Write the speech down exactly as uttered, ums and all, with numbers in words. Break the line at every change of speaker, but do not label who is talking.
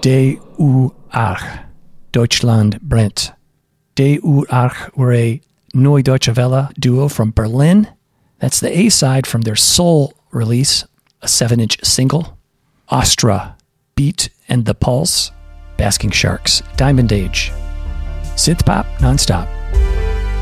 De U Arch, Deutschland Brennt. De U Arch were a Neue Deutsche Welle duo from Berlin. That's the A-side from their Soul release, a seven-inch single. Astra, Beat and the Pulse. Basking Sharks, Diamond Age. Synth pop nonstop.